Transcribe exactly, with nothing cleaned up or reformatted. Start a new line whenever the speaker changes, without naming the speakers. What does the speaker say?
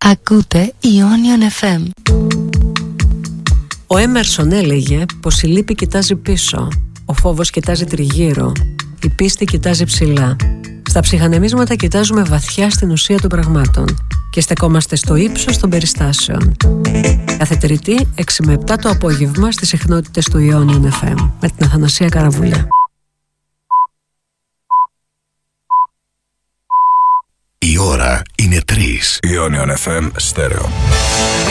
Ακούτε Ionian εφ εμ.
Ο Έμερσον έλεγε πως η λύπη κοιτάζει πίσω, ο φόβος κοιτάζει τριγύρω, η πίστη κοιτάζει ψηλά. Στα ψυχανεμίσματα κοιτάζουμε βαθιά στην ουσία των πραγμάτων και στεκόμαστε στο ύψος των περιστάσεων. Κάθε Τρίτη, έξι με επτά το απόγευμα στις συχνότητες του Ionian εφ εμ με την Αθανασία Καραβουλιά.
Η ώρα είναι τρεις.
Ionian εφ εμ στέρεο.